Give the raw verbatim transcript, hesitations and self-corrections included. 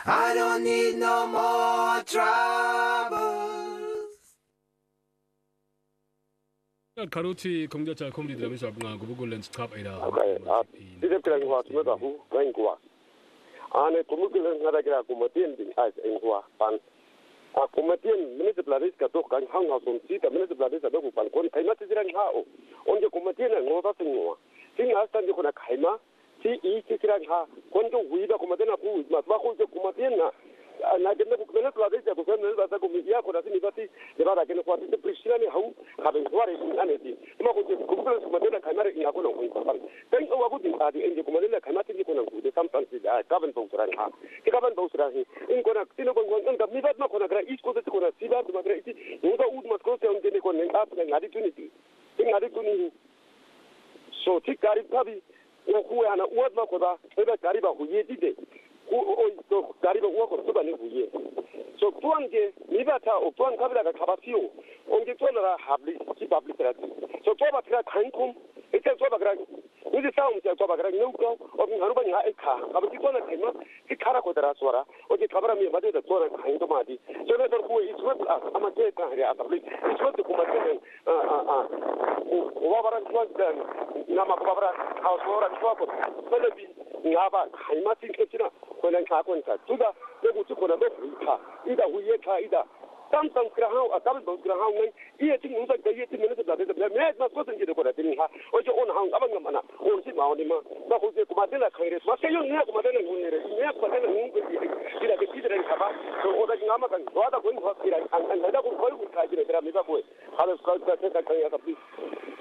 I don't need no more troubles. Karuti kumjata kumdi dramisha bunga gubugu lens top ida. Okay. Ah, tidak kira kuat semua hu, lain kuat. Ane kemungkinan ada kira kumatian di as engkau pan. Ah kumatian mana sebelah ini kato kan hang hasun sih, mana sebelah ini kato pan kon kaima sisiran hao. Onje kumatian ngota semua. Sing asal je kena kaima, si i sisiran ha. Kon jo huida kumatian aku, mas bahu jo kumatian na. Na kena kumatian sebelah ini kato kan mana bahasa kumitia kau nasi nibati, lepas kena kuat itu peristiwa ni hau, kabin kuat ini ane sih. Cuma kau je kumatian kumatian kaima ini aku nak kumpan. Kan aku di adi enje kumatian kaima tinggi kau nak kumde sampan sih, kabin bausuran ha. Kabin bausuran ini, ini kau nak sini kau kau nak nibat mak kau nak kira is kau tu kau nak sibat tu mak kira is. Muda ud mas kau seorang jenis kau nak apa nak ngadi tu ni, ini ngadi tu ni. So tik karib kabi, aku anak uat mak kau dah, sebab karib aku ye tidak. Oh, so karib aku kau tu bani huye. So tuan je nibat tahu, tuan kabi dah kabasio. Orang tuan dah hablis, si hablis terus. So tuan bakal kankum, itu tuan bakal. Ini tahu macam tuan bakal nyukau, orang haru banyak ekah. Kalau tuan nak kena, si kara kau terus suara. Okey kabar ni macam tu tuan kankum mati. So ni tu kau iswat amat je kan hari hablis. Iswat tu kau macam ah ah ah. Wabaran tuan dan nama wabaran house wabaran tuan kau. Sebab ngapa kaima tinggal cina. Kau nak kawan kau. Sudah, dia butuh kau nak berita. Ida huye kah ida. Samsung kerahau, akal bau kerahau ni. Ia tinggal usah gaya tinggal sebelah sebelah. Mereka nak kau sendiri kau dah tinggal ha. Ojo on hang, abang mana? On si mau ni mah. Dah kau je kumatin lah kairis. Masih yang ni kumatin yang ni. Ni kumatin yang ni. Tidak tidak yang apa. So orang ngama kan. Dua dah kau ni hot tidak. Ang ang ada kau kau kau kaji ni. Tidak ni tak kau. Harus kau kau kau kau kau tapi.